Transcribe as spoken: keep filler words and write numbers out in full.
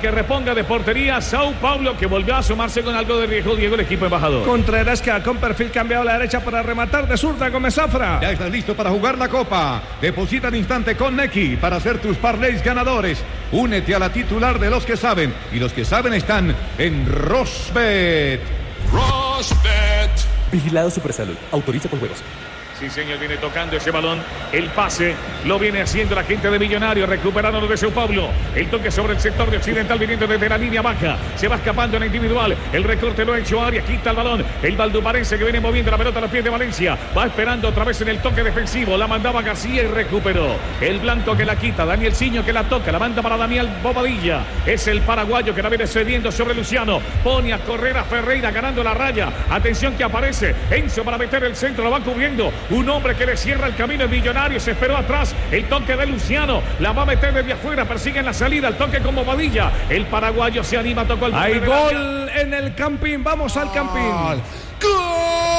que reponga de portería Sao Paulo, que volvió a sumarse con algo de riesgo, Diego, el equipo embajador. Contreras queda con perfil cambiado a la derecha para rematar de zurda. Gómez Zafra. Ya estás listo para jugar la Copa. Deposita al instante con Nequi para hacer tus parlays ganadores. Únete a la titular de los que saben. Y los que saben están en Rosbet. Rosbet. Vigilado Supersalud. Autoriza con juegos. Sí, señor, viene tocando ese balón. El pase lo viene haciendo la gente de Millonarios. Recuperaron de Sao Paulo. El toque sobre el sector de Occidental viniendo desde la línea baja. Se va escapando en la individual. El recorte lo ha hecho Arias. Quita el balón. El valduparense que viene moviendo la pelota a los pies de Valencia. Va esperando otra vez en el toque defensivo. La mandaba García y recuperó. El blanco que la quita. Daniel Ciño que la toca. La manda para Daniel Bobadilla. Es el paraguayo que la viene cediendo sobre Luciano. Pone a correr a Ferreira ganando la raya. Atención que aparece Enzo para meter el centro. Lo va cubriendo. Un hombre que le cierra el camino, el Millonario se esperó atrás, el toque de Luciano, la va a meter desde afuera, persigue en la salida, el toque con Bobadilla, el paraguayo se anima, tocó el... Hay gol en el Campín, vamos al Campín. ¡Gol!